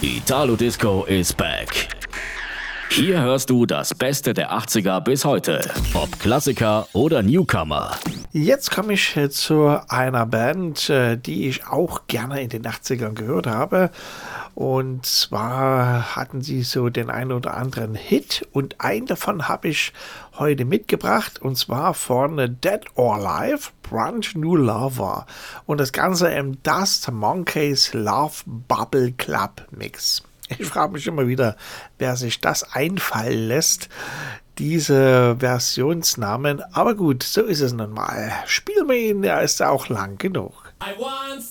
Italo Disco is back. Hier hörst du das Beste der 80er bis heute. Ob Klassiker oder Newcomer. Jetzt komme ich zu einer Band, die ich auch gerne in den 80ern gehört habe. Und zwar hatten sie so den einen oder anderen Hit. Und einen davon habe ich heute mitgebracht. Und zwar von Dead or Alive, Brand New Lover. Und das Ganze im Dust Monkeys Love Bubble Club Mix. Ich frage mich immer wieder, wer sich das einfallen lässt, diese Versionsnamen. Aber gut, so ist es nun mal. Spielen wir ihn, der ist ja auch lang genug. I once